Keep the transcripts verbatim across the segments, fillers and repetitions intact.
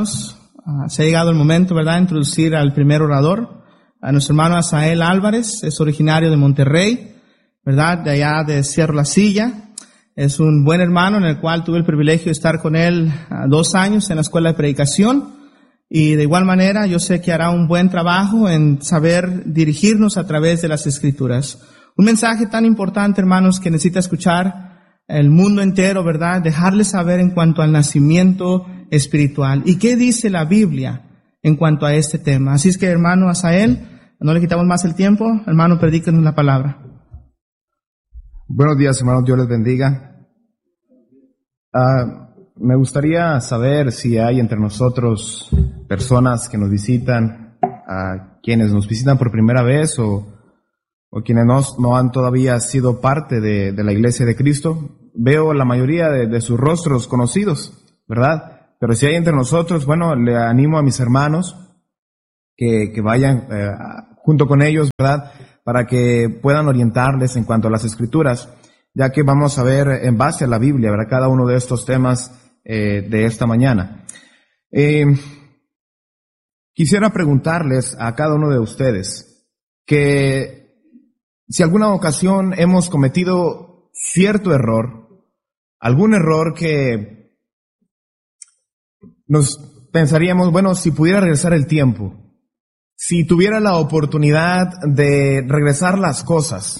hermanos, uh, se ha llegado el momento, ¿verdad?, de introducir al primer orador, a nuestro hermano Asael Álvarez. Es originario de Monterrey, ¿verdad?, de allá de Cerro La Silla. Es un buen hermano en el cual tuve el privilegio de estar con él uh, dos años en la escuela de predicación. Y de igual manera, yo sé que hará un buen trabajo en saber dirigirnos a través de las Escrituras. Un mensaje tan importante, hermanos, que necesita escuchar el mundo entero, ¿verdad? Dejarles saber en cuanto al nacimiento espiritual. ¿Y qué dice la Biblia en cuanto a este tema? Así es que, hermano Asael, no le quitamos más el tiempo. Hermano, predíquenos la palabra. Buenos días, hermanos. Dios les bendiga. Uh, me gustaría saber si hay entre nosotros personas que nos visitan, uh, quienes nos visitan por primera vez o, o quienes no, no han todavía sido parte de, de la Iglesia de Cristo. Veo la mayoría de, de sus rostros conocidos, ¿verdad? Pero si hay entre nosotros, bueno, le animo a mis hermanos que, que vayan eh, junto con ellos, ¿verdad?, para que puedan orientarles en cuanto a las Escrituras, ya que vamos a ver en base a la Biblia, ¿verdad?, cada uno de estos temas eh, de esta mañana. Eh, quisiera preguntarles a cada uno de ustedes que si alguna ocasión hemos cometido cierto error, algún error que nos pensaríamos, bueno, si pudiera regresar el tiempo, si tuviera la oportunidad de regresar las cosas.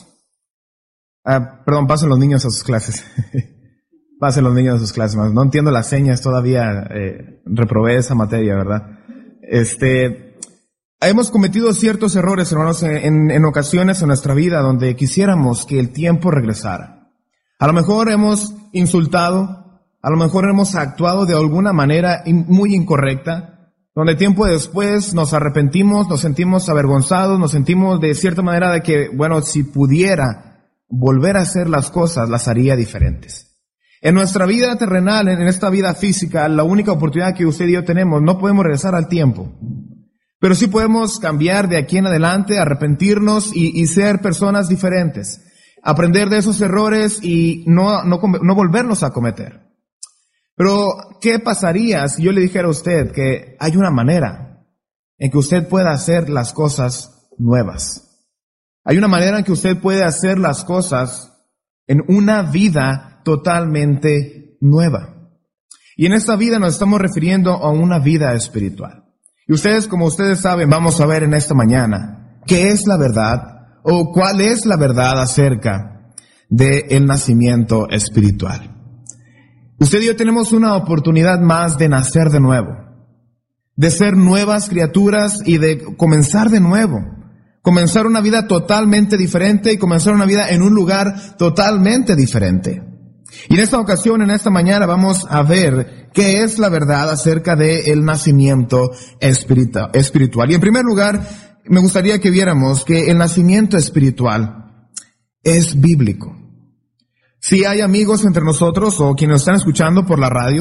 Ah, perdón, pasen los niños a sus clases. Pasen los niños a sus clases. No entiendo las señas todavía, eh, reprobé esa materia, ¿verdad? Este, hemos cometido ciertos errores, hermanos, en, en ocasiones en nuestra vida donde quisiéramos que el tiempo regresara. A lo mejor hemos insultado, a lo mejor hemos actuado de alguna manera muy incorrecta, donde tiempo después nos arrepentimos, nos sentimos avergonzados, nos sentimos de cierta manera de que, bueno, si pudiera volver a hacer las cosas, las haría diferentes. En nuestra vida terrenal, en esta vida física, la única oportunidad que usted y yo tenemos, no podemos regresar al tiempo. Pero sí podemos cambiar de aquí en adelante, arrepentirnos y, y ser personas diferentes. Aprender de esos errores y no, no, no volverlos a cometer. Pero, ¿qué pasaría si yo le dijera a usted que hay una manera en que usted pueda hacer las cosas nuevas? Hay una manera en que usted puede hacer las cosas en una vida totalmente nueva. Y en esta vida nos estamos refiriendo a una vida espiritual. Y ustedes, como ustedes saben, vamos a ver en esta mañana qué es la verdad o cuál es la verdad acerca del nacimiento espiritual. Usted y yo tenemos una oportunidad más de nacer de nuevo, de ser nuevas criaturas y de comenzar de nuevo, comenzar una vida totalmente diferente y comenzar una vida en un lugar totalmente diferente. Y en esta ocasión, en esta mañana, vamos a ver qué es la verdad acerca del nacimiento espiritual. Y en primer lugar, me gustaría que viéramos que el nacimiento espiritual es bíblico. Si hay amigos entre nosotros o quienes nos están escuchando por la radio,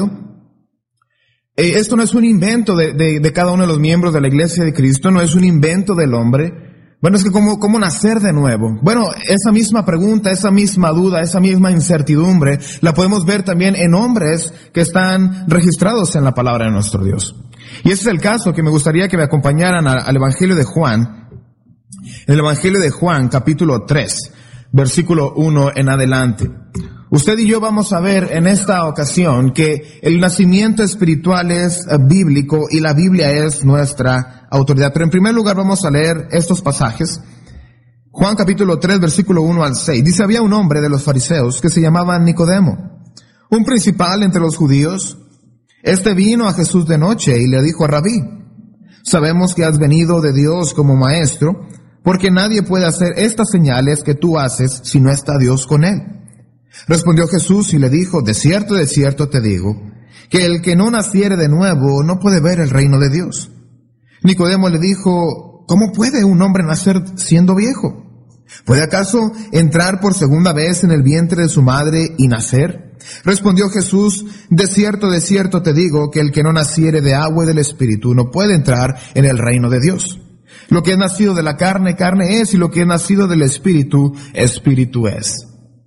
eh, esto no es un invento de, de, de cada uno de los miembros de la Iglesia de Cristo, no es un invento del hombre. Bueno, es que ¿cómo, cómo nacer de nuevo? Bueno, esa misma pregunta, esa misma duda, esa misma incertidumbre, la podemos ver también en hombres que están registrados en la palabra de nuestro Dios. Y ese es el caso que me gustaría que me acompañaran al, al Evangelio de Juan. El Evangelio de Juan, capítulo tres, versículo uno en adelante. Usted y yo vamos a ver en esta ocasión que el nacimiento espiritual es bíblico y la Biblia es nuestra autoridad. Pero en primer lugar vamos a leer estos pasajes. Juan capítulo tres, versículo uno al seis. Dice, había un hombre de los fariseos que se llamaba Nicodemo, un principal entre los judíos. Este vino a Jesús de noche y le dijo, Rabí, sabemos que has venido de Dios como maestro, porque nadie puede hacer estas señales que tú haces si no está Dios con él. Respondió Jesús y le dijo, de cierto, de cierto te digo, que el que no naciere de nuevo no puede ver el reino de Dios. Nicodemo le dijo, ¿cómo puede un hombre nacer siendo viejo? ¿Puede acaso entrar por segunda vez en el vientre de su madre y nacer? Respondió Jesús, de cierto, de cierto te digo, que el que no naciere de agua y del Espíritu no puede entrar en el reino de Dios. Lo que es nacido de la carne, carne es, y lo que es nacido del Espíritu, Espíritu es.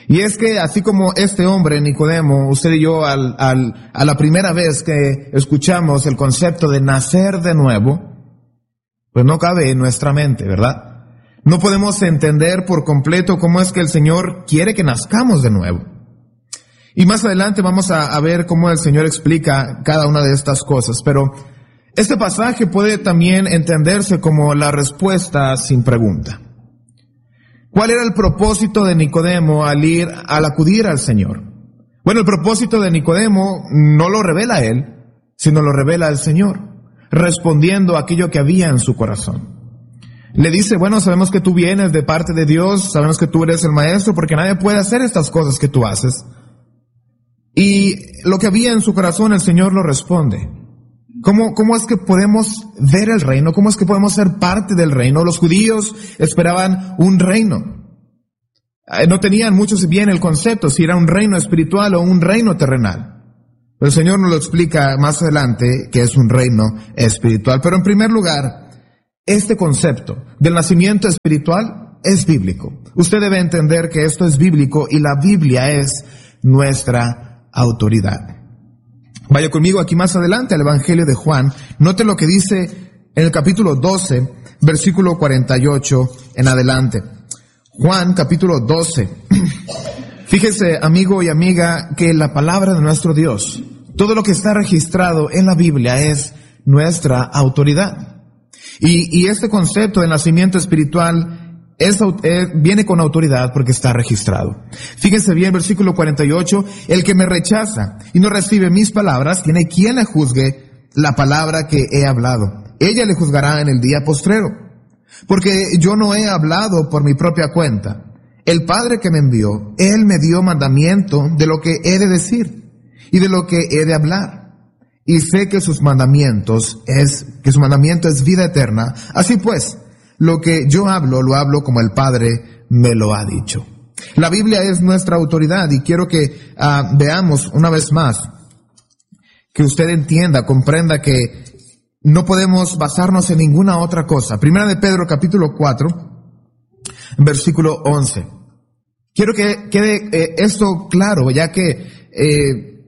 Y es que así como este hombre, Nicodemo, usted y yo, al, al, a la primera vez que escuchamos el concepto de nacer de nuevo, pues no cabe en nuestra mente, ¿verdad? No podemos entender por completo cómo es que el Señor quiere que nazcamos de nuevo. Y más adelante vamos a, a ver cómo el Señor explica cada una de estas cosas, pero este pasaje puede también entenderse como la respuesta sin pregunta. ¿Cuál era el propósito de Nicodemo al ir, al acudir al Señor? Bueno, el propósito de Nicodemo no lo revela él, sino lo revela el Señor, respondiendo a aquello que había en su corazón. Le dice, bueno, sabemos que tú vienes de parte de Dios, sabemos que tú eres el maestro, porque nadie puede hacer estas cosas que tú haces. Y lo que había en su corazón, el Señor lo responde. ¿Cómo, cómo es que podemos ver el reino? ¿Cómo es que podemos ser parte del reino? Los judíos esperaban un reino. No tenían mucho bien el concepto, si era un reino espiritual o un reino terrenal. Pero el Señor nos lo explica más adelante, que es un reino espiritual. Pero en primer lugar, este concepto del nacimiento espiritual es bíblico. Usted debe entender que esto es bíblico y la Biblia es nuestra autoridad. Vaya conmigo aquí más adelante al Evangelio de Juan. Note lo que dice en el capítulo doce, versículo cuarenta y ocho en adelante. Juan, capítulo doce. Fíjese, amigo y amiga, que la palabra de nuestro Dios, todo lo que está registrado en la Biblia es nuestra autoridad. Y, y este concepto de nacimiento espiritual Es, eh, viene con autoridad porque está registrado. Fíjense bien, versículo cuarenta y ocho, el que me rechaza y no recibe mis palabras, tiene quien le juzgue la palabra que he hablado. Ella le juzgará en el día postrero. Porque yo no he hablado por mi propia cuenta. El Padre que me envió, Él me dio mandamiento de lo que he de decir y de lo que he de hablar. Y sé que sus mandamientos es, que su mandamiento es vida eterna. Así pues, lo que yo hablo, lo hablo como el Padre me lo ha dicho. La Biblia es nuestra autoridad y quiero que uh, veamos una vez más, que usted entienda, comprenda que no podemos basarnos en ninguna otra cosa. Primera de Pedro, capítulo cuatro, versículo once. Quiero que quede eh, esto claro, ya que eh,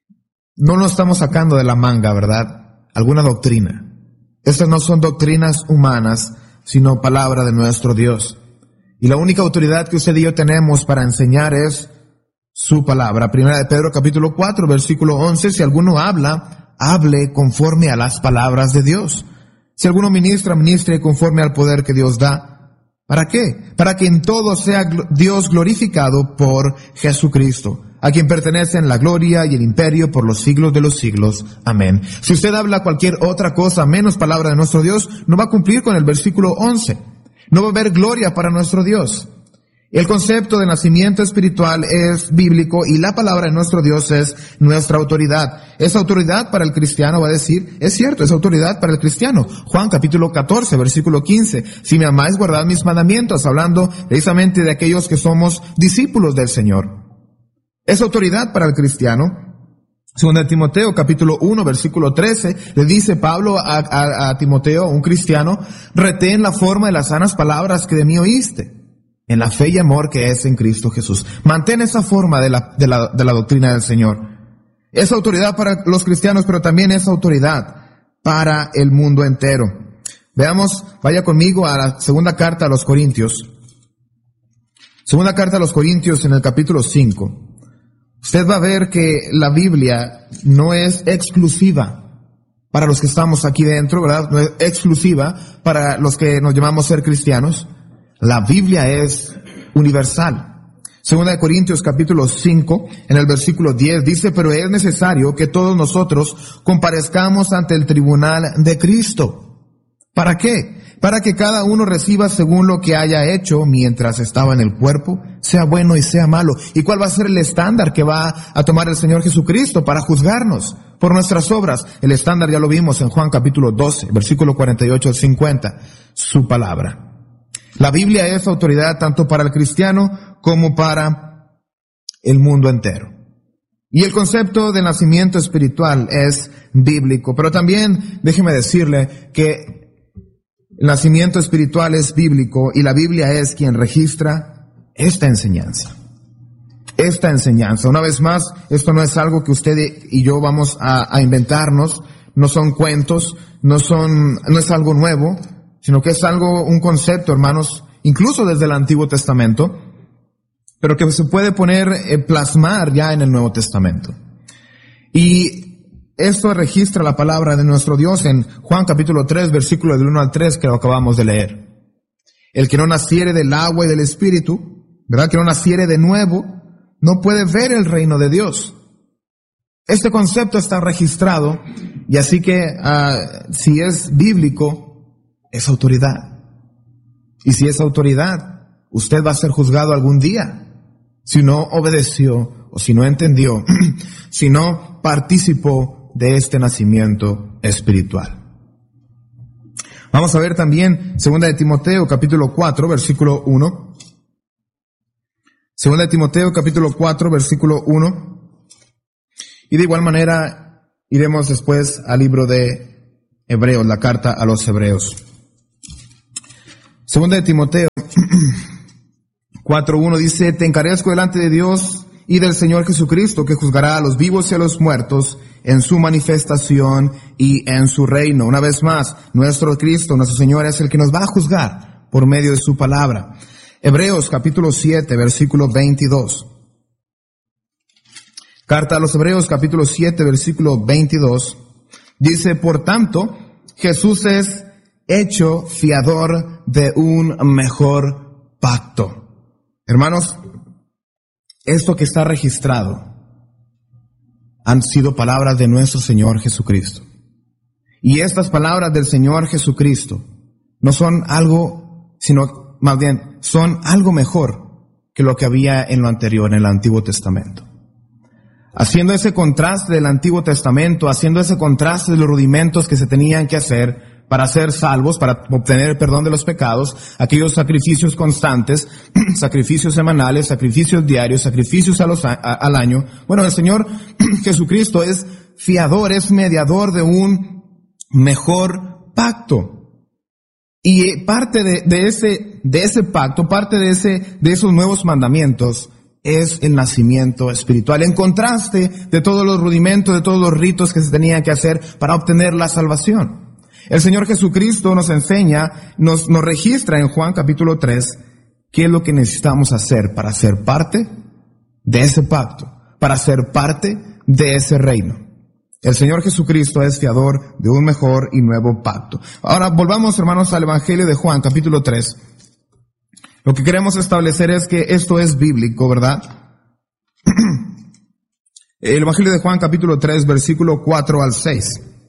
no lo estamos sacando de la manga, ¿verdad? Alguna doctrina. Estas no son doctrinas humanas, sino palabra de nuestro Dios. Y la única autoridad que usted y yo tenemos para enseñar es su palabra. Primera de Pedro capítulo cuatro, versículo once, si alguno habla, hable conforme a las palabras de Dios. Si alguno ministra, ministre conforme al poder que Dios da. ¿Para qué? Para que en todo sea Dios glorificado por Jesucristo, a quien pertenecen la gloria y el imperio por los siglos de los siglos. Amén. Si usted habla cualquier otra cosa menos palabra de nuestro Dios, no va a cumplir con el versículo once. No va a haber gloria para nuestro Dios. El concepto de nacimiento espiritual es bíblico y la palabra de nuestro Dios es nuestra autoridad. Esa autoridad para el cristiano va a decir, es cierto, es autoridad para el cristiano. Juan capítulo catorce, versículo quince. Si me amáis, guardad mis mandamientos, hablando precisamente de aquellos que somos discípulos del Señor. Es autoridad para el cristiano. Segunda de Timoteo, capítulo uno, versículo trece, le dice Pablo a, a, a Timoteo, un cristiano, retén la forma de las sanas palabras que de mí oíste, en la fe y amor que es en Cristo Jesús. Mantén esa forma de la, de la, de la doctrina del Señor. Es autoridad para los cristianos, pero también es autoridad para el mundo entero. Veamos, vaya conmigo a la segunda carta a los Corintios. Segunda carta a los Corintios en el capítulo cinco. Usted va a ver que la Biblia no es exclusiva para los que estamos aquí dentro, ¿verdad? No es exclusiva para los que nos llamamos ser cristianos. La Biblia es universal. Segunda de Corintios capítulo cinco, en el versículo diez, dice, pero es necesario que todos nosotros comparezcamos ante el tribunal de Cristo. ¿Para qué? Para que cada uno reciba según lo que haya hecho mientras estaba en el cuerpo, sea bueno y sea malo. ¿Y cuál va a ser el estándar que va a tomar el Señor Jesucristo para juzgarnos por nuestras obras? El estándar ya lo vimos en Juan capítulo doce, versículo cuarenta y ocho al cincuenta. Su palabra. La Biblia es autoridad tanto para el cristiano como para el mundo entero. Y el concepto de nacimiento espiritual es bíblico, pero también déjeme decirle que el nacimiento espiritual es bíblico y la Biblia es quien registra esta enseñanza. esta enseñanza. Una vez más, esto no es algo que usted y yo vamos a, a inventarnos, no son cuentos, no son, no es algo nuevo, sino que es algo, un concepto, hermanos, incluso desde el Antiguo Testamento, pero que se puede poner, eh, plasmar ya en el Nuevo Testamento. Y esto registra la palabra de nuestro Dios en Juan capítulo tres, versículo del uno al tres, que lo acabamos de leer. El que no naciere del agua y del Espíritu, ¿verdad? Que no naciere de nuevo, no puede ver el reino de Dios. Este concepto está registrado, y así que uh, si es bíblico, es autoridad. Y si es autoridad, usted va a ser juzgado algún día, si no obedeció o si no entendió, si no participó de este nacimiento espiritual. Vamos a ver también Segunda de Timoteo capítulo cuatro, versículo uno. Segunda de Timoteo capítulo cuatro, versículo uno. Y de igual manera iremos después al libro de Hebreos, la carta a los Hebreos. Segunda de Timoteo cuatro uno dice: te encarezco delante de Dios y del Señor Jesucristo, que juzgará a los vivos y a los muertos en su manifestación y en su reino. Una vez más, nuestro Cristo, nuestro Señor, es el que nos va a juzgar por medio de su palabra. Hebreos capítulo siete, versículo veintidós. Carta a los Hebreos capítulo siete, versículo veintidós. Dice: por tanto, Jesús es hecho fiador de un mejor pacto. Hermanos, esto que está registrado han sido palabras de nuestro Señor Jesucristo. Y estas palabras del Señor Jesucristo no son algo, sino más bien son algo mejor que lo que había en lo anterior, en el Antiguo Testamento. Haciendo ese contraste del Antiguo Testamento, haciendo ese contraste de los rudimentos que se tenían que hacer para ser salvos, para obtener el perdón de los pecados, aquellos sacrificios constantes, sacrificios semanales, sacrificios diarios, sacrificios a los, a, a, al año. Bueno, el Señor Jesucristo es fiador, es mediador de un mejor pacto. Y parte de, de ese, de ese pacto, parte de ese, de esos nuevos mandamientos es el nacimiento espiritual, en contraste de todos los rudimentos, de todos los ritos que se tenían que hacer para obtener la salvación. El Señor Jesucristo nos enseña, nos, nos registra en Juan capítulo tres, qué es lo que necesitamos hacer para ser parte de ese pacto, para ser parte de ese reino. El Señor Jesucristo es fiador de un mejor y nuevo pacto. Ahora volvamos, hermanos, al Evangelio de Juan capítulo tres. Lo que queremos establecer es que esto es bíblico, ¿verdad? El Evangelio de Juan capítulo tres, versículo cuatro al seis.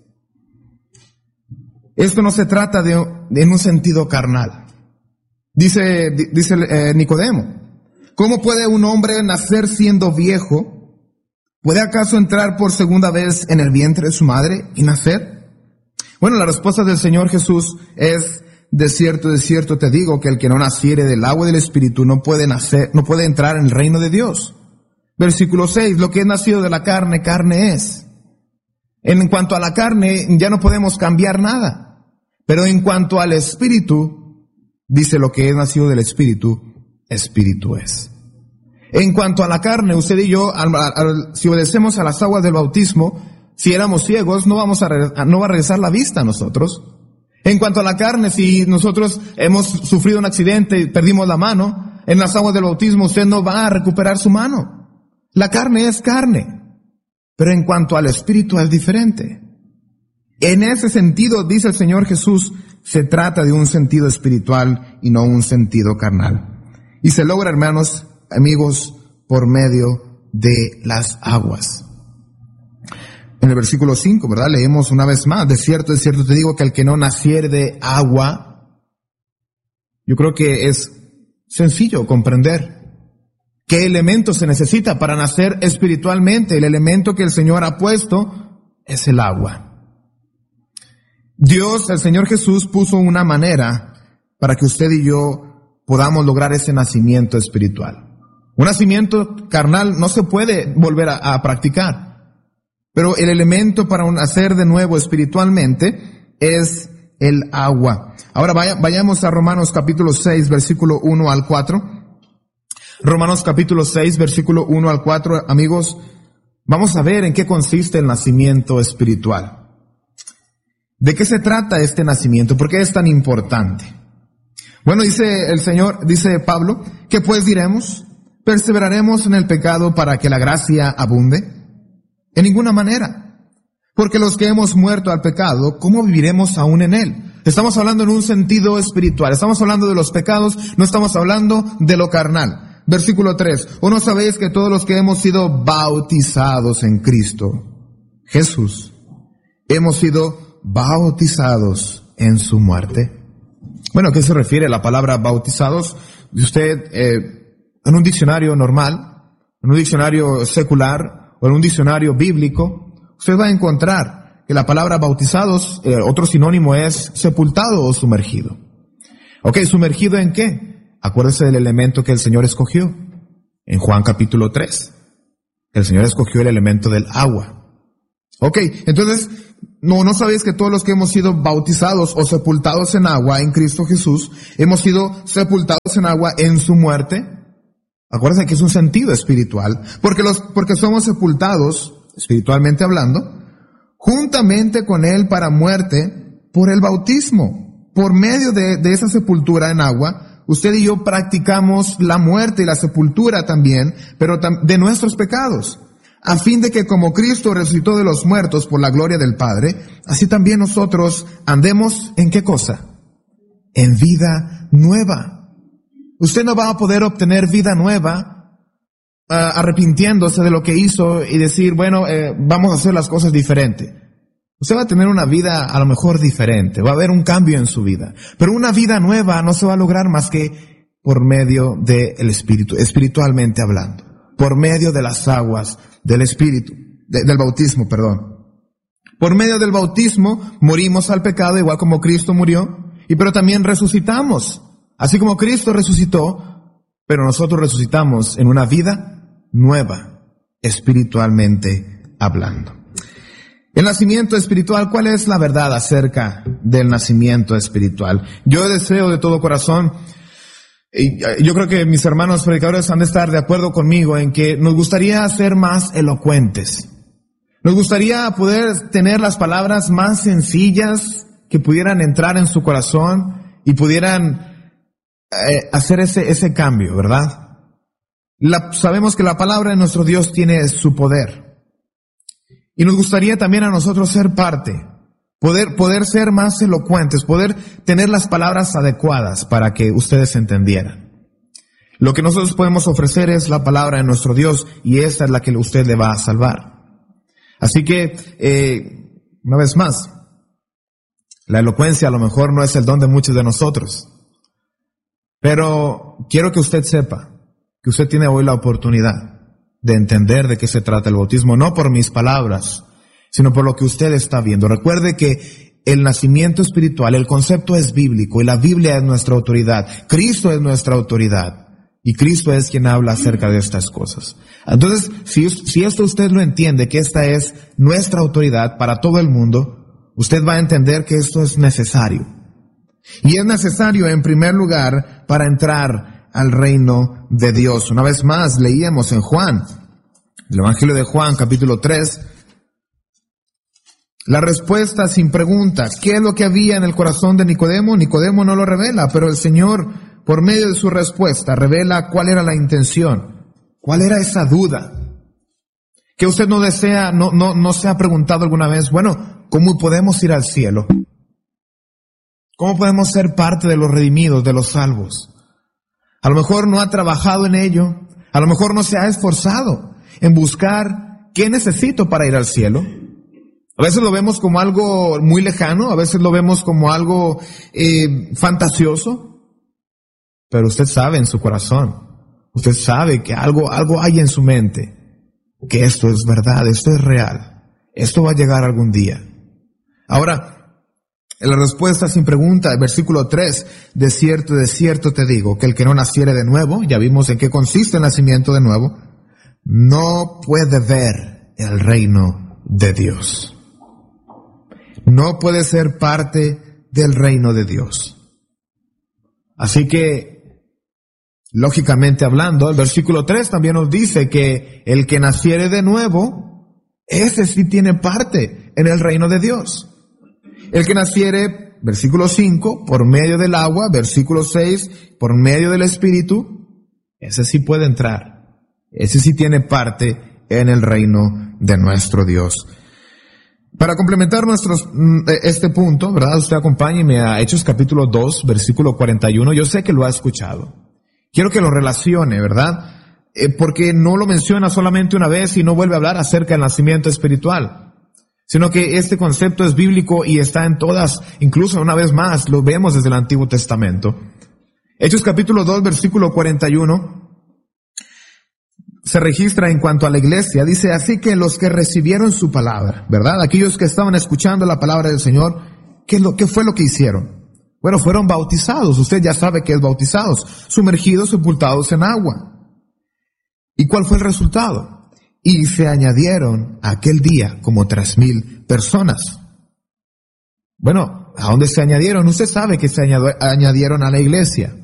Esto no se trata de, de en un sentido carnal. Dice, dice eh, Nicodemo: ¿cómo puede un hombre nacer siendo viejo? ¿Puede acaso entrar por segunda vez en el vientre de su madre y nacer? Bueno, la respuesta del Señor Jesús es: de cierto, de cierto te digo que el que no naciere del agua y del Espíritu no puede nacer, no puede entrar en el reino de Dios. Versículo seis, lo que es nacido de la carne, carne es. En cuanto a la carne, ya no podemos cambiar nada. Pero en cuanto al Espíritu, dice: lo que es nacido del Espíritu, Espíritu es. En cuanto a la carne, usted y yo, al, al, si obedecemos a las aguas del bautismo, si éramos ciegos, no vamos a, no va a regresar la vista a nosotros. En cuanto a la carne, si nosotros hemos sufrido un accidente y perdimos la mano, en las aguas del bautismo usted no va a recuperar su mano. La carne es carne. Pero en cuanto al Espíritu es diferente. En ese sentido, dice el Señor Jesús, se trata de un sentido espiritual y no un sentido carnal. Y se logra, hermanos, amigos, por medio de las aguas. En el versículo cinco, ¿verdad? Leemos una vez más: de cierto, de cierto te digo que el que no naciere de agua. Yo creo que es sencillo comprender qué elemento se necesita para nacer espiritualmente. El elemento que el Señor ha puesto es el agua. Dios, el Señor Jesús, puso una manera para que usted y yo podamos lograr ese nacimiento espiritual. Un nacimiento carnal no se puede volver a, a practicar. Pero el elemento para nacer de nuevo espiritualmente es el agua. Ahora vaya, vayamos a Romanos capítulo seis, versículo uno al cuatro. Romanos capítulo seis, versículo uno al cuatro. Amigos, vamos a ver en qué consiste el nacimiento espiritual. ¿De qué se trata este nacimiento? ¿Por qué es tan importante? Bueno, dice el Señor, dice Pablo, ¿qué pues diremos? ¿Perseveraremos en el pecado para que la gracia abunde? En ninguna manera. Porque los que hemos muerto al pecado, ¿cómo viviremos aún en él? Estamos hablando en un sentido espiritual. Estamos hablando de los pecados, no estamos hablando de lo carnal. Versículo tres. ¿O no sabéis que todos los que hemos sido bautizados en Cristo Jesús, hemos sido bautizados en su muerte? Bueno, ¿a qué se refiere la palabra bautizados? Usted, eh, en un diccionario normal, en un diccionario secular o en un diccionario bíblico, usted va a encontrar que la palabra bautizados, eh, otro sinónimo es sepultado o sumergido. Ok, ¿sumergido en qué? Acuérdese del elemento que el Señor escogió en Juan capítulo tres. El Señor escogió el elemento del agua. Ok, entonces, no, ¿no sabéis que todos los que hemos sido bautizados o sepultados en agua en Cristo Jesús, hemos sido sepultados en agua en su muerte? Acuérdense que es un sentido espiritual, porque los, porque somos sepultados, espiritualmente hablando, juntamente con Él para muerte por el bautismo. Por medio de, de esa sepultura en agua, usted y yo practicamos la muerte y la sepultura también, pero de nuestros pecados, a fin de que como Cristo resucitó de los muertos por la gloria del Padre, así también nosotros andemos ¿en qué cosa? En vida nueva. Usted no va a poder obtener vida nueva uh, arrepintiéndose de lo que hizo y decir, bueno, eh, vamos a hacer las cosas diferente. Usted va a tener una vida a lo mejor diferente, va a haber un cambio en su vida, pero una vida nueva no se va a lograr más que por medio del Espíritu, espiritualmente hablando, por medio de las aguas del Espíritu, de, del bautismo, perdón. Por medio del bautismo morimos al pecado igual como Cristo murió, y pero también resucitamos, así como Cristo resucitó, pero nosotros resucitamos en una vida nueva, espiritualmente hablando. El nacimiento espiritual, ¿cuál es la verdad acerca del nacimiento espiritual? Yo deseo de todo corazón, y yo creo que mis hermanos predicadores han de estar de acuerdo conmigo en que nos gustaría ser más elocuentes. Nos gustaría poder tener las palabras más sencillas que pudieran entrar en su corazón y pudieran eh, hacer ese, ese cambio, ¿verdad? La, sabemos que la palabra de nuestro Dios tiene su poder. Y nos gustaría también a nosotros ser parte, poder, poder ser más elocuentes, poder tener las palabras adecuadas para que ustedes entendieran. Lo que nosotros podemos ofrecer es la palabra de nuestro Dios y esta es la que usted le va a salvar. Así que, eh, una vez más, la elocuencia a lo mejor no es el don de muchos de nosotros, pero quiero que usted sepa que usted tiene hoy la oportunidad de entender de qué se trata el bautismo, no por mis palabras, sino por lo que usted está viendo. Recuerde que el nacimiento espiritual, el concepto es bíblico y la Biblia es nuestra autoridad. Cristo es nuestra autoridad y Cristo es quien habla acerca de estas cosas. Entonces, si, si esto usted lo entiende, que esta es nuestra autoridad para todo el mundo, usted va a entender que esto es necesario. Y es necesario en primer lugar para entrar al reino de Dios. Una vez más, leíamos en Juan, el Evangelio de Juan, capítulo tres, la respuesta sin pregunta. ¿Qué es lo que había en el corazón de Nicodemo? Nicodemo no lo revela, pero el Señor, por medio de su respuesta, revela cuál era la intención, cuál era esa duda. Que usted no desea, no, no, no se ha preguntado alguna vez, bueno, ¿cómo podemos ir al cielo? ¿Cómo podemos ser parte de los redimidos, de los salvos? A lo mejor no ha trabajado en ello, a lo mejor no se ha esforzado en buscar qué necesito para ir al cielo. A veces lo vemos como algo muy lejano, a veces lo vemos como algo eh, fantasioso, pero usted sabe en su corazón, usted sabe que algo, algo hay en su mente, que esto es verdad, esto es real, esto va a llegar algún día. Ahora, en la respuesta sin pregunta, el versículo tres, de cierto, de cierto te digo, que el que no naciere de nuevo, ya vimos en qué consiste el nacimiento de nuevo, no puede ver el reino de Dios. No puede ser parte del reino de Dios. Así que Lógicamente hablando, el versículo tres también nos dice que el que naciere de nuevo, ese sí tiene parte en el reino de Dios. El que naciere, versículo cinco, por medio del agua, versículo seis, por medio del Espíritu, ese sí puede entrar. Ese sí tiene parte en el reino de nuestro Dios. Para complementar nuestros, este punto, ¿verdad? Usted acompáñeme a Hechos capítulo dos, versículo cuarenta y uno. Yo sé que lo ha escuchado. Quiero que lo relacione, ¿verdad? Eh, porque no lo menciona solamente una vez y no vuelve a hablar acerca del nacimiento espiritual, sino que este concepto es bíblico y está en todas, incluso una vez más, lo vemos desde el Antiguo Testamento. Hechos capítulo dos, versículo cuarenta y uno, se registra en cuanto a la iglesia, dice, así que los que recibieron su palabra, ¿verdad? Aquellos que estaban escuchando la palabra del Señor, ¿qué, es lo, qué fue lo que hicieron? Bueno, fueron bautizados, usted ya sabe qué es bautizados, sumergidos, sepultados en agua. ¿Y cuál fue el resultado? Y se añadieron aquel día como tres mil personas. Bueno, ¿a dónde se añadieron? Usted sabe que se añadieron a la iglesia.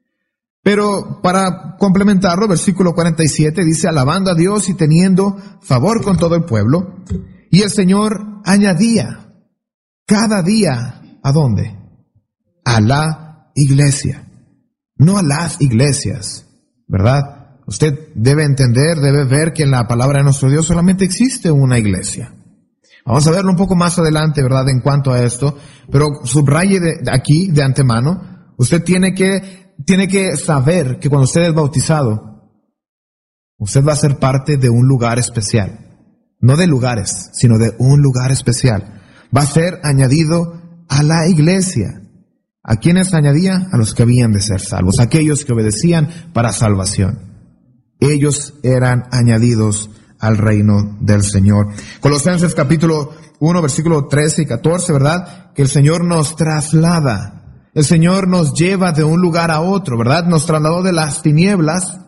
Pero para complementarlo, versículo cuarenta y siete dice, alabando a Dios y teniendo favor con todo el pueblo. Y el Señor añadía cada día, ¿a dónde? A la iglesia, no a las iglesias, ¿verdad? Usted debe entender, debe ver que en la palabra de nuestro Dios solamente existe una iglesia. Vamos a verlo un poco más adelante, ¿verdad? En cuanto a esto, pero subraye de, de aquí, de antemano, usted tiene que, tiene que saber que cuando usted es bautizado, usted va a ser parte de un lugar especial. No de lugares, sino de un lugar especial. Va a ser añadido a la iglesia. ¿A quiénes añadía? A los que habían de ser salvos, aquellos que obedecían para salvación. Ellos eran añadidos al reino del Señor. Colosenses capítulo uno, versículo trece y catorce, ¿verdad? Que el Señor nos traslada. El Señor nos lleva de un lugar a otro, ¿verdad? Nos trasladó de las tinieblas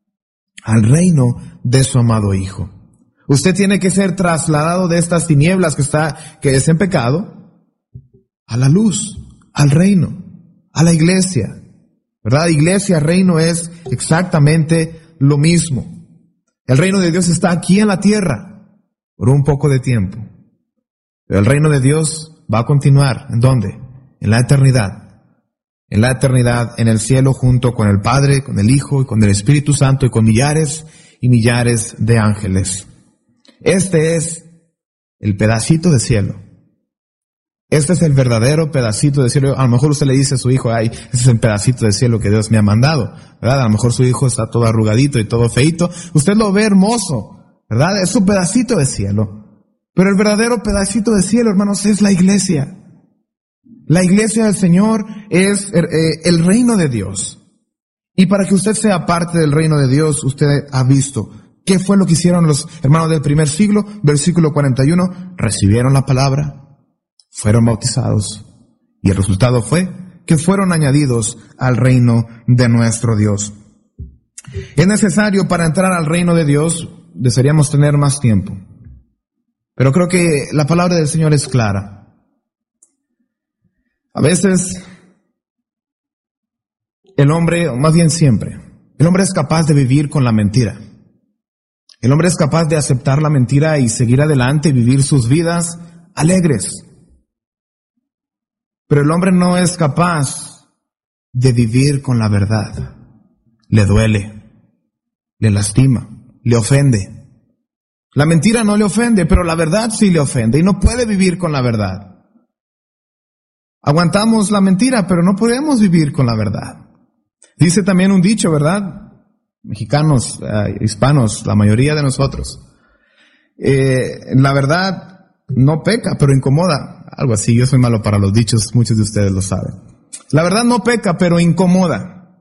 al reino de su amado Hijo. Usted tiene que ser trasladado de estas tinieblas que está, que es en pecado, a la luz, al reino, a la iglesia, ¿verdad? Iglesia, reino es exactamente lo mismo. El reino de Dios está aquí en la tierra por un poco de tiempo. Pero el reino de Dios va a continuar. ¿En dónde? En la eternidad. En la eternidad, en el cielo, junto con el Padre, con el Hijo y con el Espíritu Santo y con millares y millares de ángeles. Este es el pedacito de cielo. Este es el verdadero pedacito de cielo. A lo mejor usted le dice a su hijo, ay, este es el pedacito de cielo que Dios me ha mandado, ¿verdad? A lo mejor su hijo está todo arrugadito y todo feito. Usted lo ve hermoso, ¿verdad? Es un pedacito de cielo. Pero el verdadero pedacito de cielo, hermanos, es la iglesia. La iglesia del Señor es eh, el reino de Dios. Y para que usted sea parte del reino de Dios, usted ha visto qué fue lo que hicieron los hermanos del primer siglo. Versículo cuarenta y uno, recibieron la palabra, fueron bautizados, y el resultado fue que fueron añadidos al reino de nuestro Dios. Es necesario para entrar al reino de Dios, desearíamos tener más tiempo, pero creo que la palabra del Señor es clara. A veces, el hombre, o más bien siempre, el hombre es capaz de vivir con la mentira. El hombre es capaz de aceptar la mentira y seguir adelante y vivir sus vidas alegres. Pero el hombre no es capaz de vivir con la verdad. Le duele, le lastima, le ofende. La mentira no le ofende, pero la verdad sí le ofende y no puede vivir con la verdad. Aguantamos la mentira, pero no podemos vivir con la verdad. Dice también un dicho, ¿verdad? Mexicanos, eh, hispanos, la mayoría de nosotros. Eh, la verdad no peca, pero incomoda. Algo así, yo soy malo para los dichos, muchos de ustedes lo saben. La verdad no peca, pero incomoda.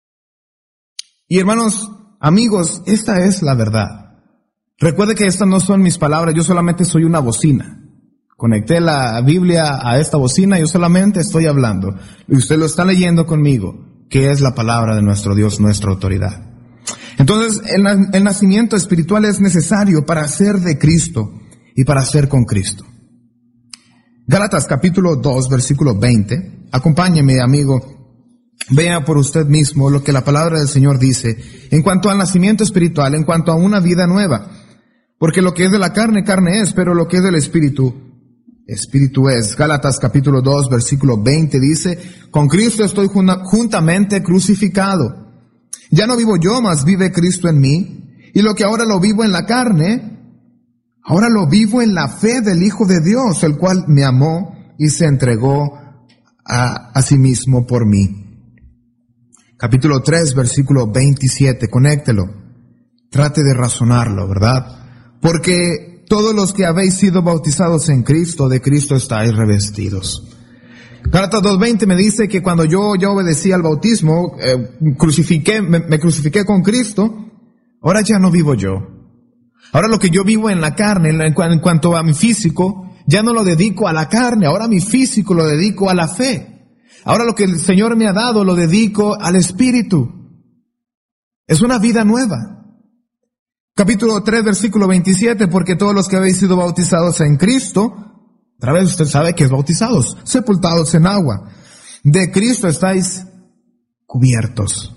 Y hermanos, amigos, esta es la verdad. Recuerde que estas no son mis palabras, yo solamente soy una bocina. Conecté la Biblia a esta bocina, yo solamente estoy hablando. Y usted lo está leyendo conmigo, que es la palabra de nuestro Dios, nuestra autoridad. Entonces, el, el nacimiento espiritual es necesario para ser de Cristo y para ser con Cristo. Gálatas capítulo dos, versículo veinte. Acompáñeme, amigo, vea por usted mismo lo que la palabra del Señor dice en cuanto al nacimiento espiritual, en cuanto a una vida nueva. Porque lo que es de la carne, carne es, pero lo que es del Espíritu, Espíritu es. Gálatas capítulo dos, versículo veinte dice, con Cristo estoy juntamente crucificado. Ya no vivo yo, mas vive Cristo en mí. Y lo que ahora lo vivo en la carne, ahora lo vivo en la fe del Hijo de Dios, el cual me amó y se entregó a, a sí mismo por mí. Capítulo tres, versículo veintisiete, conéctelo. Trate de razonarlo, ¿verdad? Porque todos los que habéis sido bautizados en Cristo, de Cristo estáis revestidos. Gálatas dos veinte me dice que cuando yo ya obedecí al bautismo, eh, crucifiqué, me, me crucifiqué con Cristo, ahora ya no vivo yo. Ahora lo que yo vivo en la carne, en, en, en cuanto a mi físico, ya no lo dedico a la carne, ahora mi físico lo dedico a la fe. Ahora lo que el Señor me ha dado lo dedico al Espíritu. Es una vida nueva. Capítulo tres, versículo veintisiete, porque todos los que habéis sido bautizados en Cristo, otra vez usted sabe que es bautizados, sepultados en agua, de Cristo estáis cubiertos.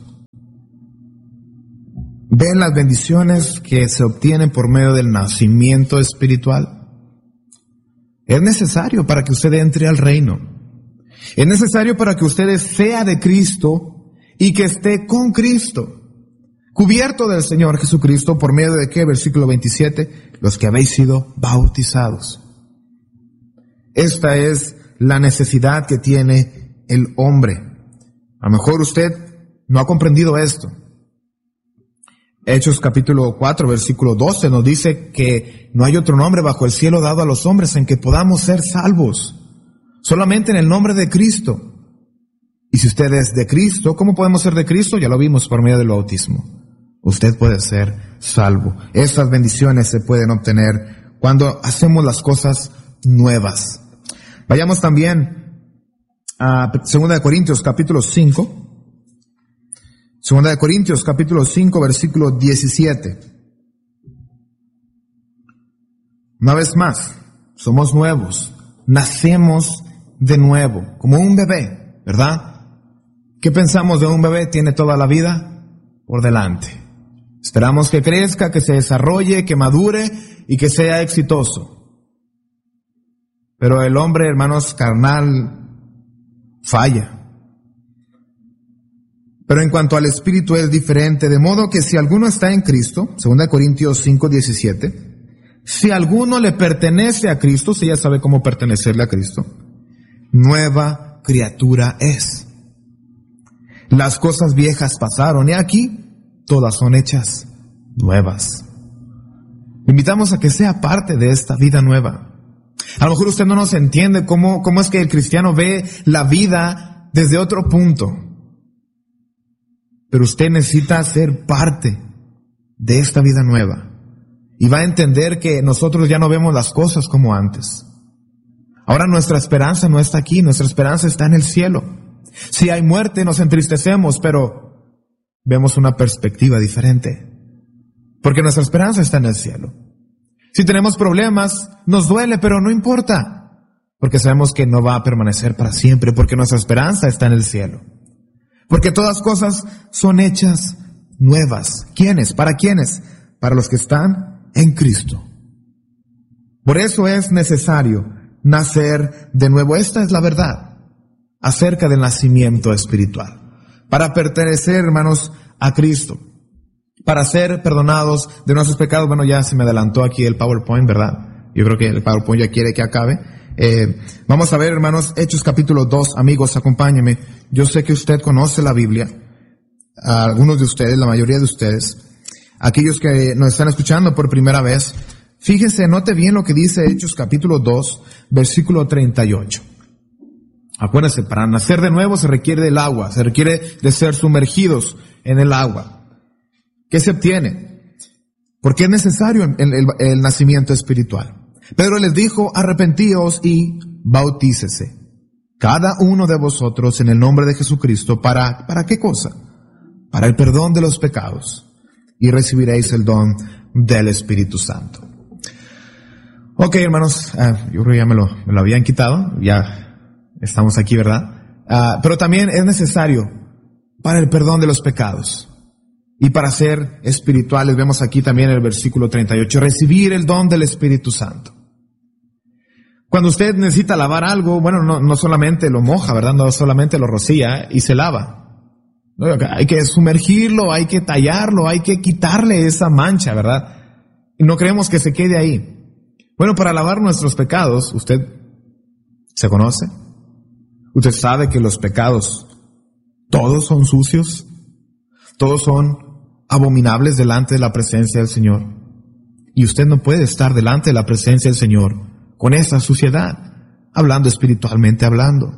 ¿Ven las bendiciones que se obtienen por medio del nacimiento espiritual? Es necesario para que usted entre al reino. Es necesario para que usted sea de Cristo y que esté con Cristo. Cubierto del Señor Jesucristo, ¿por medio de qué? Versículo veintisiete, los que habéis sido bautizados. Esta es la necesidad que tiene el hombre. A lo mejor usted no ha comprendido esto. Hechos capítulo cuatro, versículo doce nos dice que no hay otro nombre bajo el cielo dado a los hombres en que podamos ser salvos. Solamente en el nombre de Cristo. Y si usted es de Cristo, ¿cómo podemos ser de Cristo? Ya lo vimos por medio del bautismo. Usted puede ser salvo. Estas bendiciones se pueden obtener cuando hacemos las cosas nuevas. Vayamos también a Segunda de Corintios capítulo cinco. Segunda de Corintios capítulo cinco, versículo diecisiete. Una vez más, somos nuevos. Nacemos de nuevo, como un bebé, ¿verdad? ¿Qué pensamos de un bebé? Tiene toda la vida por delante. Esperamos que crezca, que se desarrolle, que madure y que sea exitoso. Pero el hombre, hermanos, carnal, falla. Pero en cuanto al Espíritu es diferente, de modo que si alguno está en Cristo, Segunda de Corintios cinco, diecisiete, si alguno le pertenece a Cristo, si ya sabe cómo pertenecerle a Cristo, nueva criatura es. Las cosas viejas pasaron y aquí todas son hechas nuevas. Invitamos a que sea parte de esta vida nueva. A lo mejor usted no nos entiende cómo, cómo es que el cristiano ve la vida desde otro punto. Pero usted necesita ser parte de esta vida nueva. Y va a entender que nosotros ya no vemos las cosas como antes. Ahora nuestra esperanza no está aquí, nuestra esperanza está en el cielo. Si hay muerte nos entristecemos, pero vemos una perspectiva diferente. Porque nuestra esperanza está en el cielo. Si tenemos problemas, nos duele, pero no importa. Porque sabemos que no va a permanecer para siempre, porque nuestra esperanza está en el cielo. Porque todas cosas son hechas nuevas. ¿Quiénes? ¿Para quiénes? Para los que están en Cristo. Por eso es necesario nacer de nuevo. Esta es la verdad acerca del nacimiento espiritual. Para pertenecer, hermanos, a Cristo. Para ser perdonados de nuestros pecados. Bueno, ya se me adelantó aquí el PowerPoint, ¿verdad? Yo creo que el PowerPoint ya quiere que acabe. Eh, vamos a ver, hermanos, Hechos capítulo dos. Amigos, acompáñenme. Yo sé que usted conoce la Biblia. Algunos de ustedes, la mayoría de ustedes. Aquellos que nos están escuchando por primera vez. Fíjese, note bien lo que dice Hechos capítulo dos, versículo treinta y ocho. Acuérdense, para nacer de nuevo se requiere del agua, se requiere de ser sumergidos en el agua. ¿Qué se obtiene? Porque es necesario el, el, el nacimiento espiritual. Pedro les dijo, arrepentíos y bautícese, cada uno de vosotros en el nombre de Jesucristo. ¿Para, para qué cosa? Para el perdón de los pecados, y recibiréis el don del Espíritu Santo. Ok, hermanos, uh, yo creo que ya me lo, me lo habían quitado, ya estamos aquí, ¿verdad? Uh, pero también es necesario para el perdón de los pecados y para ser espirituales. Vemos aquí también el versículo treinta y ocho, recibir el don del Espíritu Santo. Cuando usted necesita lavar algo, bueno, no, no solamente lo moja, ¿verdad? No solamente lo rocía y se lava. No, hay que sumergirlo, hay que tallarlo, hay que quitarle esa mancha, ¿verdad? Y no queremos que se quede ahí. Bueno, para lavar nuestros pecados, ¿usted se conoce? ¿Usted sabe que los pecados todos son sucios? ¿Todos son abominables delante de la presencia del Señor? Y usted no puede estar delante de la presencia del Señor con esa suciedad, hablando espiritualmente hablando.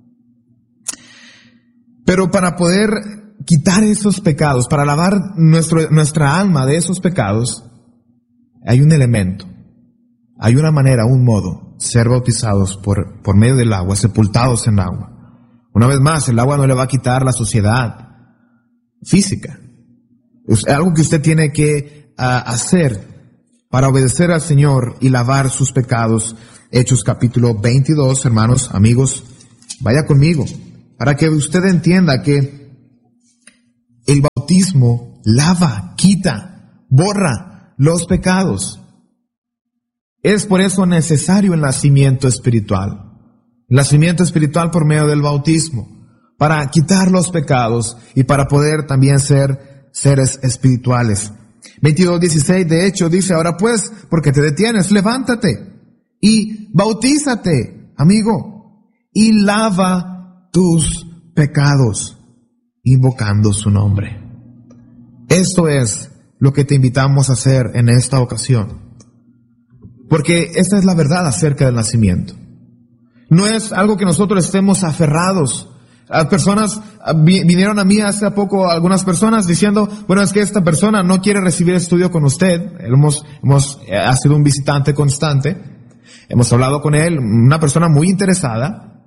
Pero para poder quitar esos pecados, para lavar nuestro, nuestra alma de esos pecados, hay un elemento, hay una manera, un modo, ser bautizados por, por medio del agua, sepultados en agua. Una vez más, el agua no le va a quitar la suciedad física. Es algo que usted tiene que uh, hacer para obedecer al Señor y lavar sus pecados. Hechos capítulo veintidós, hermanos, amigos, vaya conmigo, para que usted entienda que el bautismo lava, quita, borra los pecados. Es por eso necesario el nacimiento espiritual. El nacimiento espiritual por medio del bautismo, para quitar los pecados y para poder también ser seres espirituales. veintidós dieciséis, de hecho, dice, ahora pues, ¿por qué te detienes? Levántate y bautízate, amigo, y lava tus pecados, invocando su nombre. Esto es lo que te invitamos a hacer en esta ocasión, porque esta es la verdad acerca del nacimiento. No es algo que nosotros estemos aferrados. Las personas, vinieron a mí hace poco algunas personas diciendo, bueno, es que esta persona no quiere recibir estudio con usted. Hemos, hemos, ha sido un visitante constante. Hemos hablado con él, una persona muy interesada.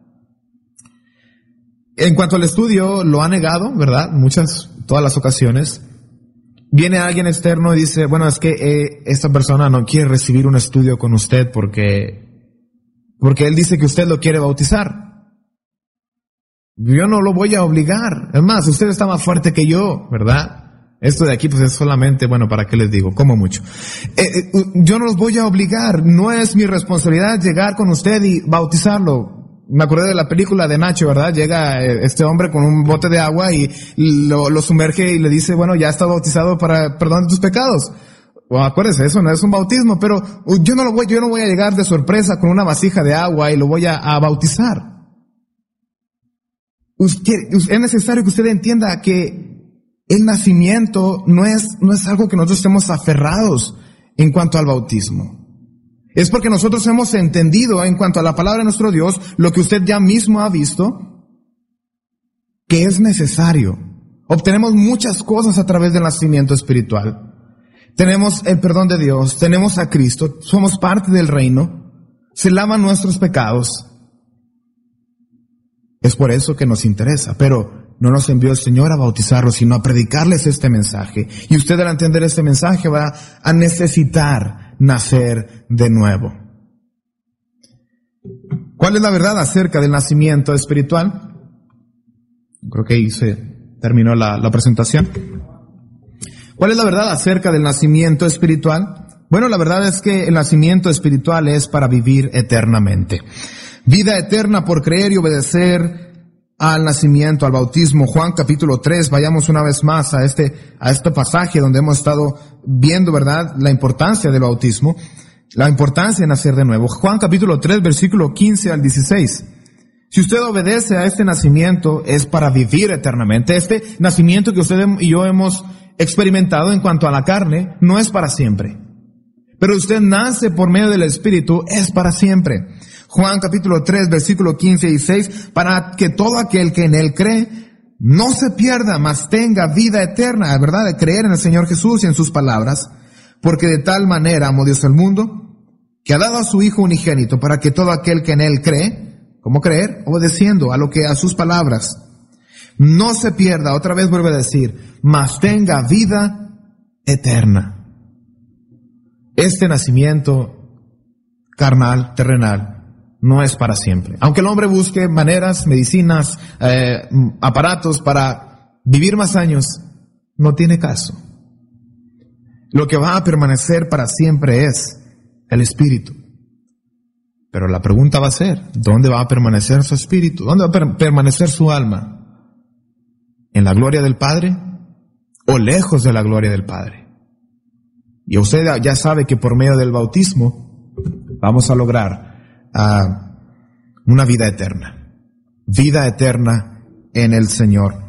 En cuanto al estudio, lo ha negado, ¿verdad? Muchas, todas las ocasiones. Viene alguien externo y dice, bueno, es que eh, esta persona no quiere recibir un estudio con usted porque Porque él dice que usted lo quiere bautizar. Yo no lo voy a obligar. Es más, usted está más fuerte que yo, ¿verdad? Esto de aquí pues es solamente, bueno, ¿para qué les digo? Como mucho. Eh, eh, yo no los voy a obligar. No es mi responsabilidad llegar con usted y bautizarlo. Me acordé de la película de Nacho, ¿verdad? Llega este hombre con un bote de agua y lo, lo sumerge y le dice, bueno, ya está bautizado para perdón de tus pecados. Bueno, acuérdese, eso no es un bautismo, pero yo no lo voy, yo no voy a llegar de sorpresa con una vasija de agua y lo voy a, a bautizar. Usted, es necesario que usted entienda que el nacimiento no es, no es algo que nosotros estemos aferrados en cuanto al bautismo. Es porque nosotros hemos entendido en cuanto a la palabra de nuestro Dios, lo que usted ya mismo ha visto, que es necesario. Obtenemos muchas cosas a través del nacimiento espiritual. Tenemos el perdón de Dios, tenemos a Cristo, somos parte del reino, se lavan nuestros pecados. Es por eso que nos interesa, pero no nos envió el Señor a bautizarlos, sino a predicarles este mensaje. Y usted al entender este mensaje va a necesitar nacer de nuevo. ¿Cuál es la verdad acerca del nacimiento espiritual? Creo que ahí se terminó la, la presentación. ¿Cuál es la verdad acerca del nacimiento espiritual? Bueno, la verdad es que el nacimiento espiritual es para vivir eternamente. Vida eterna por creer y obedecer al nacimiento, al bautismo. Juan capítulo tres, vayamos una vez más a este, a este pasaje donde hemos estado viendo, ¿verdad?, la importancia del bautismo, la importancia de nacer de nuevo. Juan capítulo tres, versículo quince al dieciséis. Si usted obedece a este nacimiento, es para vivir eternamente. Este nacimiento que usted y yo hemos experimentado en cuanto a la carne, no es para siempre. Pero usted nace por medio del Espíritu, es para siempre. Juan capítulo tres, versículo quince y dieciséis, para que todo aquel que en él cree, no se pierda, mas tenga vida eterna, ¿verdad? De creer en el Señor Jesús y en sus palabras, porque de tal manera amó Dios al mundo, que ha dado a su Hijo unigénito, para que todo aquel que en él cree, ¿cómo creer? Obedeciendo a lo que, a sus palabras, no se pierda, otra vez vuelve a decir, mas tenga vida eterna. Este nacimiento carnal, terrenal, no es para siempre. Aunque el hombre busque maneras, medicinas, eh, aparatos para vivir más años no tiene caso. Lo que va a permanecer para siempre es el espíritu. Pero la pregunta va a ser, ¿dónde va a permanecer su espíritu? ¿Dónde va a per- permanecer su alma? ¿En la gloria del Padre o lejos de la gloria del Padre? Y usted ya sabe que por medio del bautismo vamos a lograr uh, una vida eterna. Vida eterna en el Señor.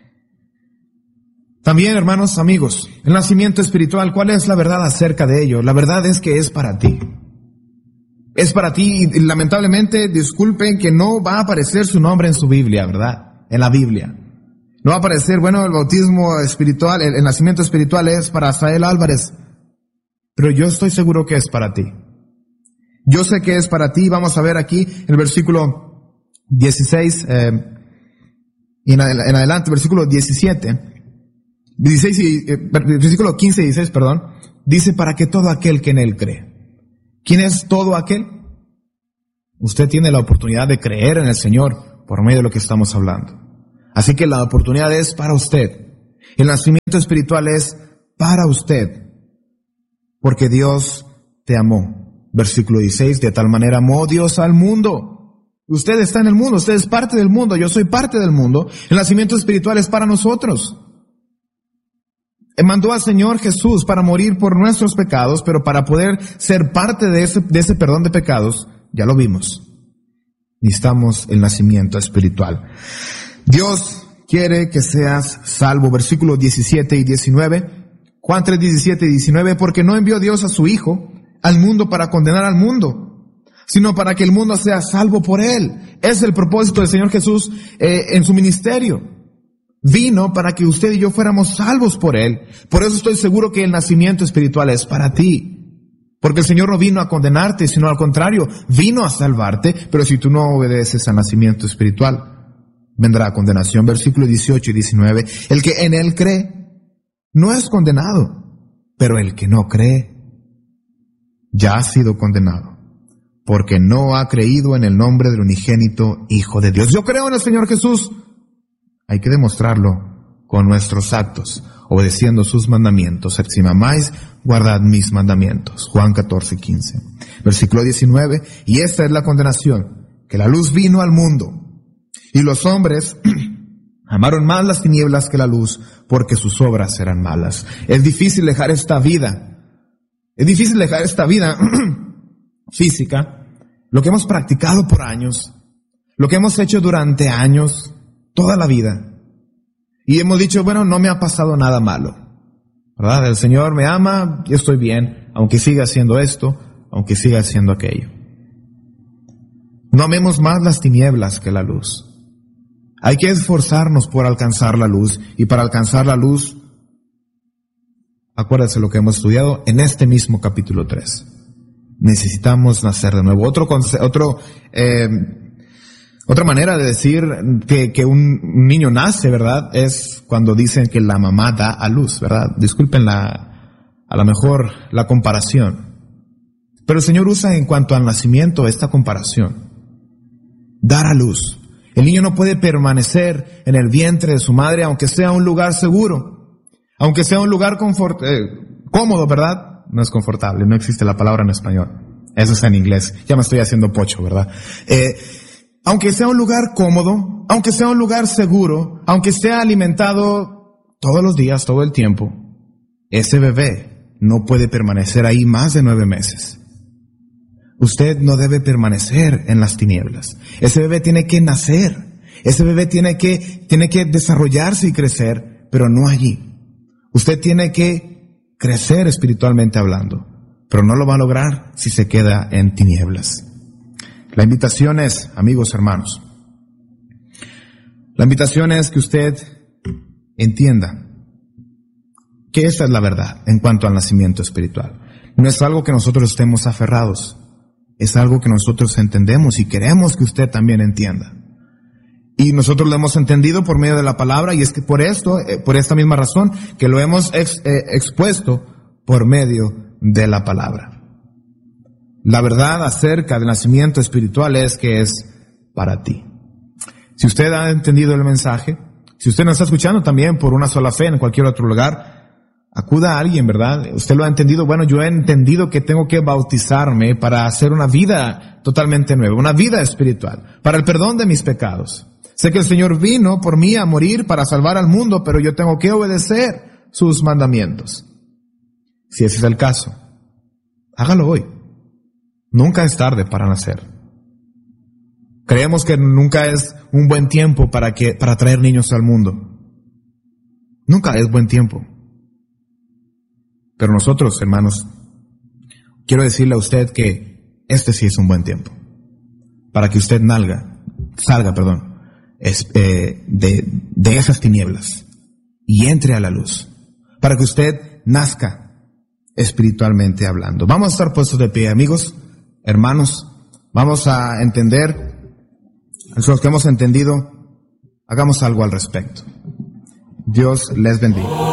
También, hermanos, amigos, el nacimiento espiritual, ¿cuál es la verdad acerca de ello? La verdad es que es para ti. Es para ti y lamentablemente, disculpen que no va a aparecer su nombre en su Biblia, ¿verdad? En la Biblia. No va a aparecer, bueno, el bautismo espiritual, el, el nacimiento espiritual es para Asael Álvarez. Pero yo estoy seguro que es para ti. Yo sé que es para ti. Vamos a ver aquí el versículo dieciséis, eh, y en, en adelante, versículo diecisiete. dieciséis y, eh, versículo quince y dieciséis, perdón, dice para que todo aquel que en él cree. ¿Quién es todo aquel? Usted tiene la oportunidad de creer en el Señor por medio de lo que estamos hablando. Así que la oportunidad es para usted. El nacimiento espiritual es para usted. Porque Dios te amó. Versículo dieciséis, de tal manera amó Dios al mundo. Usted está en el mundo, usted es parte del mundo, yo soy parte del mundo. El nacimiento espiritual es para nosotros. Mandó al Señor Jesús para morir por nuestros pecados, pero para poder ser parte de ese, de ese perdón de pecados, ya lo vimos, necesitamos el nacimiento espiritual. Dios quiere que seas salvo. Versículos diecisiete y diecinueve. Juan tres, diecisiete y diecinueve. Porque no envió Dios a su Hijo al mundo para condenar al mundo, sino para que el mundo sea salvo por Él. Es el propósito del Señor Jesús eh, en su ministerio. Vino para que usted y yo fuéramos salvos por Él. Por eso estoy seguro que el nacimiento espiritual es para ti. Porque el Señor no vino a condenarte, sino al contrario, vino a salvarte. Pero si tú no obedeces al nacimiento espiritual, vendrá condenación. Versículos dieciocho y diecinueve. El que en Él cree no es condenado, pero el que no cree ya ha sido condenado, porque no ha creído en el nombre del unigénito Hijo de Dios. Yo creo en el Señor Jesús. Hay que demostrarlo con nuestros actos, obedeciendo sus mandamientos. Si me amáis, guardad mis mandamientos. Juan catorce, quince. Versículo diecinueve. Y esta es la condenación, que la luz vino al mundo, y los hombres amaron más las tinieblas que la luz, porque sus obras eran malas. Es difícil dejar esta vida. Es difícil dejar esta vida física, lo que hemos practicado por años, lo que hemos hecho durante años, toda la vida. Y hemos dicho, bueno, no me ha pasado nada malo, ¿verdad? El Señor me ama, yo estoy bien, aunque siga haciendo esto, aunque siga haciendo aquello. No amemos más las tinieblas que la luz. Hay que esforzarnos por alcanzar la luz, y para alcanzar la luz, acuérdense lo que hemos estudiado en este mismo capítulo tres. Necesitamos nacer de nuevo. Otro, otro, eh, Otra manera de decir que, que un niño nace, ¿verdad?, es cuando dicen que la mamá da a luz, ¿verdad? Disculpen la, a lo mejor la comparación. Pero el Señor usa en cuanto al nacimiento esta comparación. Dar a luz. El niño no puede permanecer en el vientre de su madre, aunque sea un lugar seguro, aunque sea un lugar confort, eh, cómodo, ¿verdad? No es confortable, no existe la palabra en español. Eso es en inglés. Ya me estoy haciendo pocho, ¿verdad? Eh, Aunque sea un lugar cómodo, aunque sea un lugar seguro, aunque sea alimentado todos los días, todo el tiempo, ese bebé no puede permanecer ahí más de nueve meses. Usted no debe permanecer en las tinieblas. Ese bebé tiene que nacer. Ese bebé tiene que, tiene que desarrollarse y crecer, pero no allí. Usted tiene que crecer espiritualmente hablando, pero no lo va a lograr si se queda en tinieblas. La invitación es, amigos hermanos, la invitación es que usted entienda que esta es la verdad en cuanto al nacimiento espiritual. No es algo que nosotros estemos aferrados, es algo que nosotros entendemos y queremos que usted también entienda. Y nosotros lo hemos entendido por medio de la palabra, y es que por esto, eh, por esta misma razón, que lo hemos ex, eh, expuesto por medio de la palabra. La verdad acerca del nacimiento espiritual es que es para ti. Si usted ha entendido el mensaje, Si usted nos está escuchando también por una sola fe en cualquier otro lugar, acuda a alguien, ¿verdad? Usted lo ha entendido. Bueno, yo he entendido que tengo que bautizarme para hacer una vida totalmente nueva, una vida espiritual, para el perdón de mis pecados. Sé que el Señor vino por mí a morir para salvar al mundo, pero yo tengo que obedecer sus mandamientos. Si ese es el caso, hágalo hoy. Nunca es tarde para nacer. Creemos que nunca es un buen tiempo para que, para traer niños al mundo. Nunca es buen tiempo. Pero nosotros, hermanos, quiero decirle a usted que este sí es un buen tiempo. Para que usted nalga, salga, perdón, es, eh, de, de esas tinieblas y entre a la luz. Para que usted nazca espiritualmente hablando. Vamos a estar puestos de pie, amigos, hermanos. Vamos a entender, los que hemos entendido, hagamos algo al respecto. Dios les bendiga.